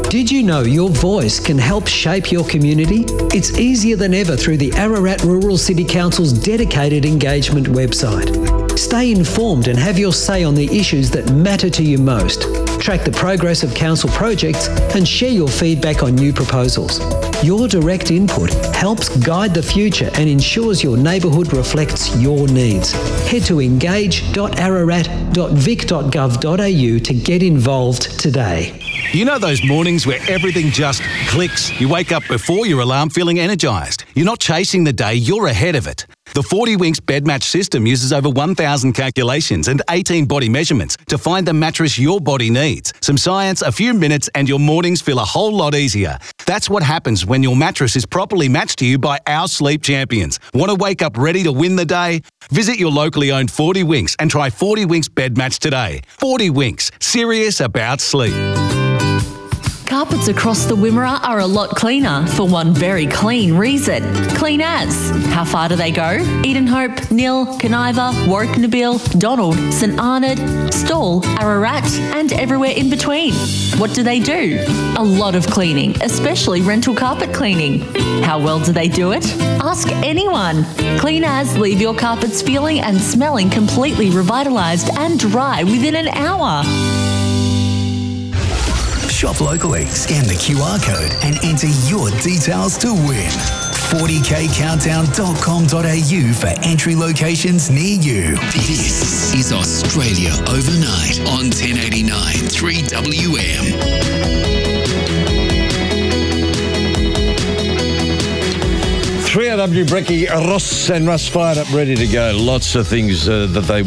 Did you know your voice can help shape your community? It's easier than ever through the Ararat Rural City Council's dedicated engagement website. Stay informed and have your say on the issues that matter to you most. Track the progress of council projects and share your feedback on new proposals. Your direct input helps guide the future and ensures your neighbourhood reflects your needs. Head to engage.ararat.vic.gov.au to get involved today. You know those mornings where everything just clicks? You wake up before your alarm feeling energised. You're not chasing the day, you're ahead of it. The 40 Winks bed match system uses over 1,000 calculations and 18 body measurements to find the mattress your body needs. Some science, a few minutes, and your mornings feel a whole lot easier. That's what happens when your mattress is properly matched to you by our sleep champions. Want to wake up ready to win the day? Visit your locally owned 40 Winks and try 40 Winks bed match today. 40 Winks, serious about sleep. Carpets across the Wimmera are a lot cleaner for one very clean reason. Clean as. How far do they go? Edenhope, Nil, Caniva, Warwick Nabil, Donald, St Arnaud, Stawell, Ararat and everywhere in between. What do? A lot of cleaning, especially rental carpet cleaning. How well do they do it? Ask anyone. Clean as leave your carpets feeling and smelling completely revitalised and dry within an hour. Shop locally, scan the QR code and enter your details to win. 40kcountdown.com.au for entry locations near you. This is Australia Overnight on 1089 3WM. 3RW Brecky, Ross and Russ fired up, ready to go. Lots of things that they